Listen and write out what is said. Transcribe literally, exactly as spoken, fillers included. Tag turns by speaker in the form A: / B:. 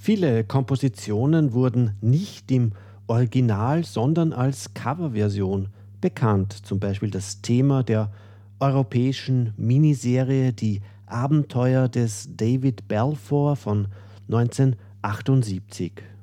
A: Viele Kompositionen wurden nicht im Original, sondern als Coverversion bekannt. Zum Beispiel das Thema der europäischen Miniserie Die Abenteuer des David Balfour von neunzehnhundertachtundsiebzig.